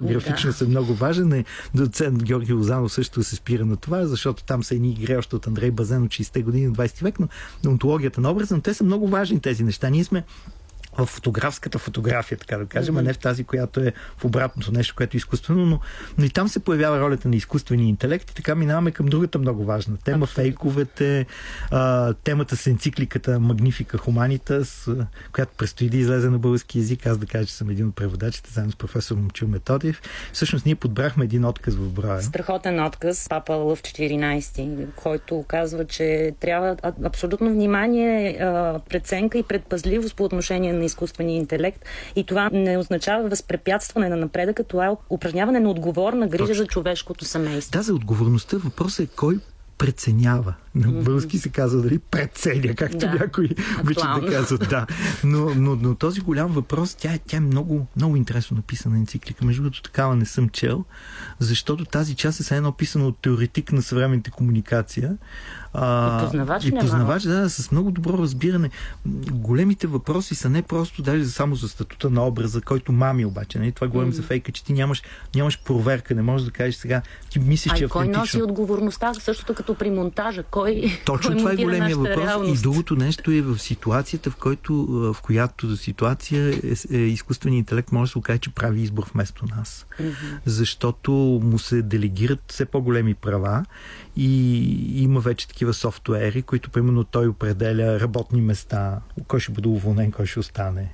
Графичност е много важен. Доцент Георги Лозанов също се спира на това, защото там са едни игри още от Андрей Базен от 60-те години на 20 век, но онтологията на образа, но те са много важни тези неща. Ние сме в фотографската фотография, така да кажем, а не в тази, която е в обратното нещо, което е изкуствено, но и там се появява ролята на изкуствения интелект и така минаваме към другата много важна тема, фейковете, темата с енцикликата Magnifica Humanitas, която предстои да излезе на български език. Аз да кажа, че съм един от преводачите, заедно с професор Момчил Методиев. Всъщност ние подбрахме един отказ в броя. Страхотен отказ, Папа Лъв 14, който казва, че трябва абсолютно внимание, преценка и предпазливост по отношение на изкуствения интелект. И това не означава възпрепятстване на напредъка, това е упражняване на отговорна грижа за човешкото семейство. Да, за отговорността въпросът е кой преценява. На български се казва дали преценя, както някои обичат да казват. Да. Но този голям въпрос, тя е много, много интересно написана енциклика. Между другото, такава не съм чел, защото тази част е все едно писана от теоретик на съвременните комуникация. И познавач, да, с много добро разбиране. Големите въпроси са не просто даже само за статута на образа, който мами обаче. Не? Това говорим за фейка, че ти нямаш проверка, не можеш да кажеш сега, ти мислиш, че е автентично. Кой носи отговорността, същото като при монтажа? Точно това е големия въпрос. Реалност. И другото нещо е в ситуацията, в която ситуация изкуственият интелект може да се окаже, че прави избор вместо нас. Защото му се делегират все по-големи права и има вече такива софтуери, които примерно той определя работни места, кой ще бъде уволнен, кой ще остане.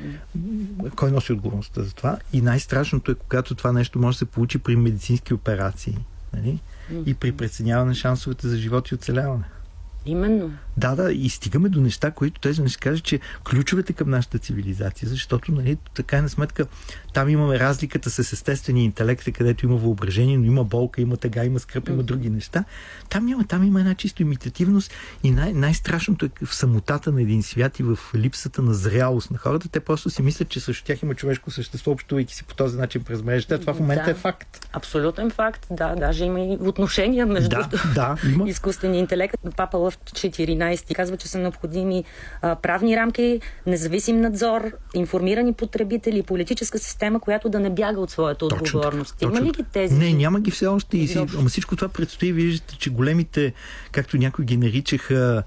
Кой носи отговорността за това? И най-страшното е, когато това нещо може да се получи при медицински операции. Нали? И при преценяване на шансовете за живот и оцеляване. Именно. Да, и стигаме до неща, които тези ще кажат, че ключовете към нашата цивилизация, защото, нали, така на сметка, там имаме разликата с естествения интелект, където има въображение, но има болка, има тъга, има скръп, има други неща. Там има една чисто имитативност и най-страшното е в самотата на един свят и в липсата на зрялост на хората. Те просто си мислят, че срещу тях има човешко същество, общувайки си по този начин през мрежата. Това в момента е факт. Абсолютен факт, да. Даже има и отношения между изкуствения интелект. Папа Лъв 14 казва, че са необходими правни рамки, независим надзор, информирани потребители и политическа система, която да не бяга от своята отговорност. Има ли ги тези? Не, няма ги все още. Ама всичко това предстои. Виждате, че големите, както някои ги наричаха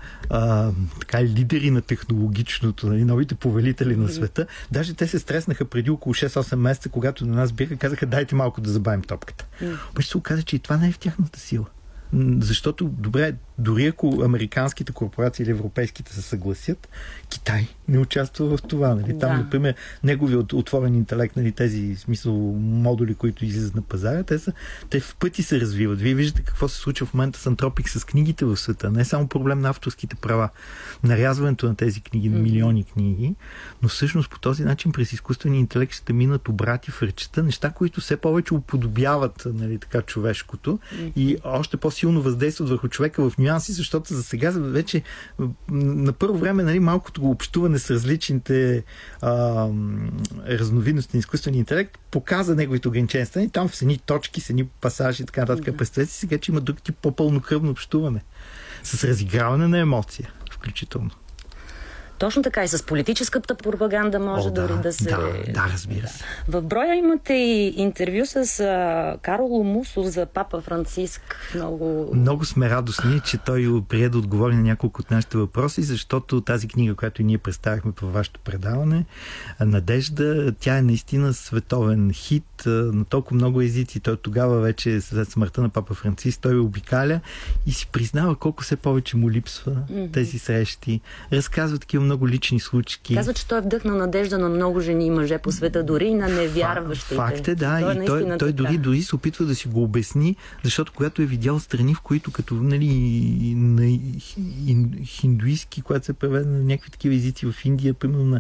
лидери на технологичното, новите повелители на света, даже те се стреснаха преди около 6-8 месеца, когато на нас бяха, казаха, дайте малко да забавим топката. Обаче се оказа, че и това не е в тяхната сила. Защото, дори ако американските корпорации или европейските се съгласят, Китай не участва в това. Нали? Там, например, неговият отворен интелект, нали, тези смисъл модули, които излизат на пазара, те в пъти се развиват. Вие виждате какво се случва в момента с Антропик, с книгите в света. Не е само проблем на авторските права, нарязването на тези книги, на милиони книги, но всъщност по този начин през изкуствения интелект ще минат обрати в речта, неща, които все повече уподобяват, нали, така, човешкото и още по-силно въздействат върху човека в нюанси, защото за сега вече на първо време, нали, малкото го общуване с различните разновидности на изкуствения интелект показа неговите ограничения. И там в едни точки, с едни пасажи и така нататък. Представете си сега, че има друг тип по-пълнокръвно общуване. С разиграване на емоция, включително. Точно така и с политическата пропаганда може дори да се... Да, разбира се. В броя имате и интервю с Карло Мусо за Папа Франциск. Много сме радостни, че той прие да отговори на няколко от нашите въпроси, защото тази книга, която и ние представихме по вашето предаване, Надежда, тя е наистина световен хит на толкова много езици. Той тогава вече, след смъртта на Папа Франциск, той обикаля и си признава колко все повече му липсва тези срещи. Разказва такива много лични случки. Казва, че той вдъхна надежда на много жени и мъже по света, дори и на невярващите. Факт е, да. И той дори се опитва да си го обясни, защото когато е видял страни, в които като, нали, на хиндуистки, когато се преведе на някакви такива езици в Индия, примерно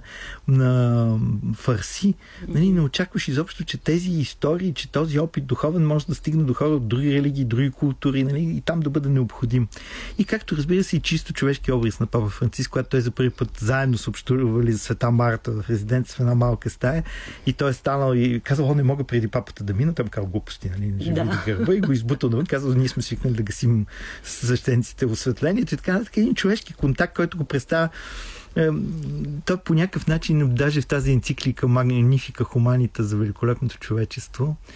на фарси, нали, не очакваш изобщо, че тези истории, че този опит духовен може да стигне до хора от други религии, други култури, нали, и там да бъде необходим. И както разбира се и чисто човешки образ на Папа Франциск, когато той за първи път заедно са общували за Света Марта в резиденция в една малка стая и той е станал и казал, не мога преди папата да мина, там казал глупости, нали, не живи до гърба и го избутал навън, казал, ние сме свикнали да гасим свещениците осветлението и така, един човешки контакт, който го представя. Той по някакъв начин, даже в тази енциклика Magnifica Humanitas за великолепното човечество,